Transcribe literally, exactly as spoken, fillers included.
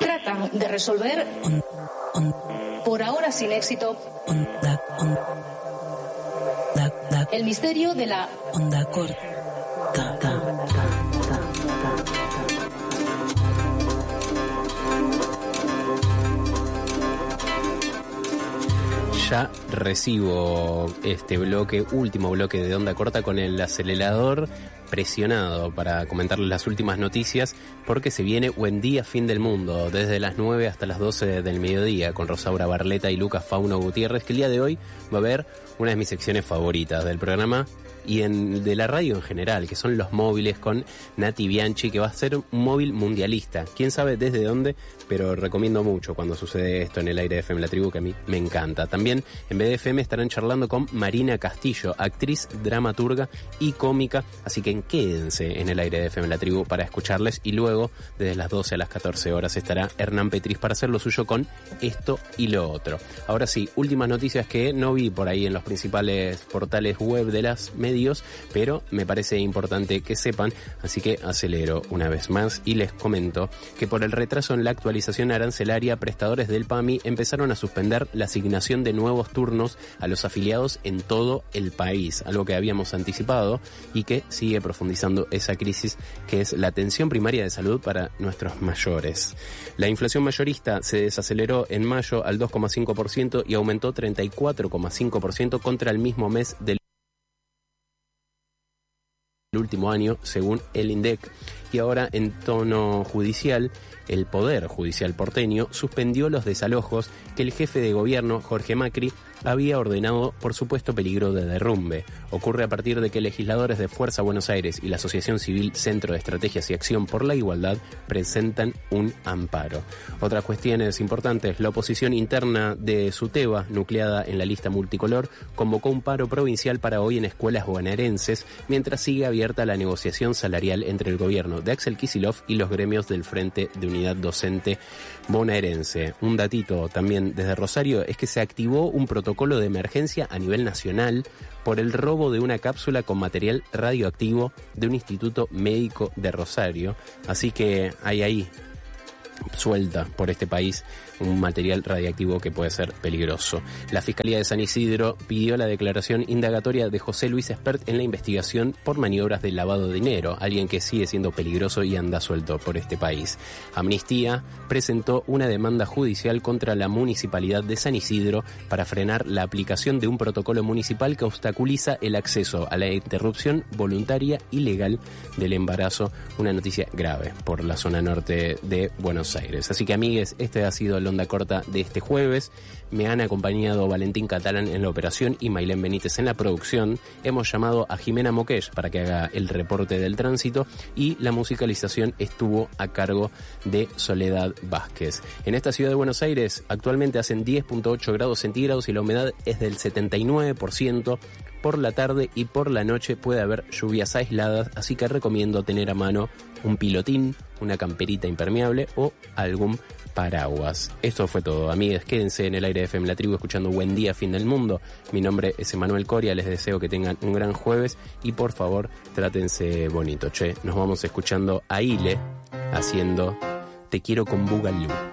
tratan de resolver, por ahora sin éxito, el misterio de la onda corta. Ya recibo este bloque, último bloque de onda corta, con el acelerador presionado para comentarles las últimas noticias, porque se viene Buen Día Fin del Mundo, desde las nueve hasta las doce del mediodía, con Rosaura Barleta y Lucas Fauno Gutiérrez, que el día de hoy va a haber una de mis secciones favoritas del programa y en, de la radio en general, que son los móviles, con Nati Bianchi, que va a ser un móvil mundialista. Quién sabe desde dónde, pero recomiendo mucho cuando sucede esto en el aire de F M La Tribu, que a mí me encanta. También en B D F M estarán charlando con Marina Castillo, actriz, dramaturga y cómica, así que quédense en el aire de F M La Tribu para escucharles, y luego desde las doce a las catorce horas estará Hernán Petris para hacer lo suyo con Esto y lo Otro. Ahora sí, últimas noticias que no vi por ahí en los principales portales web de las medios, pero me parece importante que sepan, así que acelero una vez más y les comento que por el retraso en la actualización arancelaria, prestadores del PAMI empezaron a suspender la asignación de nuevos turnos a los afiliados en todo el país, algo que habíamos anticipado y que sigue profundizando esa crisis que es la atención primaria de salud para nuestros mayores. La inflación mayorista se desaceleró en mayo al dos coma cinco por ciento y aumentó treinta y cuatro coma cinco por ciento contra el mismo mes del el último año, según el INDEC. Y ahora, en tono judicial, el Poder Judicial porteño suspendió los desalojos que el jefe de gobierno, Jorge Macri, había ordenado por supuesto peligro de derrumbe. Ocurre a partir de que legisladores de Fuerza Buenos Aires y la Asociación Civil Centro de Estrategias y Acción por la Igualdad presentan un amparo. Otras cuestiones importantes: la oposición interna de SUTEBA, nucleada en la lista multicolor, convocó un paro provincial para hoy en escuelas bonaerenses, mientras sigue abierta la negociación salarial entre el gobierno de Axel Kicillof y los gremios del Frente de Unidad Docente bonaerense. Un datito también desde Rosario es que se activó un protocolo de emergencia a nivel nacional por el robo de una cápsula con material radioactivo de un instituto médico de Rosario. Así que hay ahí suelta por este país un material radiactivo que puede ser peligroso. La Fiscalía de San Isidro pidió la declaración indagatoria de José Luis Espert en la investigación por maniobras de lavado de dinero, alguien que sigue siendo peligroso y anda suelto por este país. Amnistía presentó una demanda judicial contra la Municipalidad de San Isidro para frenar la aplicación de un protocolo municipal que obstaculiza el acceso a la interrupción voluntaria y legal del embarazo, una noticia grave por la zona norte de Buenos Aires. Así que, amigues, este ha sido el Onda Corta de este jueves. Me han acompañado Valentín Catalán en la operación y Mailén Benítez en la producción. Hemos llamado a Jimena Moqueix para que haga el reporte del tránsito y la musicalización estuvo a cargo de Soledad Vázquez. En esta ciudad de Buenos Aires actualmente hacen diez punto ocho grados centígrados y la humedad es del setenta y nueve por ciento. Por la tarde y por la noche puede haber lluvias aisladas, así que recomiendo tener a mano un pilotín, una camperita impermeable o algún paraguas. Esto fue todo, amigues. Quédense en el aire de F M La Tribu escuchando Buen Día Fin del Mundo. Mi nombre es Emanuel Coria, les deseo que tengan un gran jueves y por favor trátense bonito, che. Nos vamos escuchando a Ile haciendo Te Quiero con Bugalú.